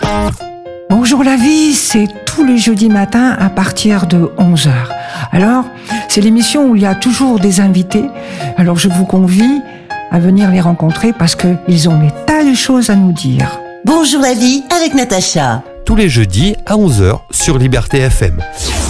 Bonjour la vie, c'est tous les jeudis matins à partir de 11h. Alors, c'est l'émission où il y a toujours des invités. Alors je vous convie à venir les rencontrer parce qu'ils ont des tas de choses à nous dire. Bonjour la vie avec Natacha. Tous les jeudis à 11h sur Liberté FM.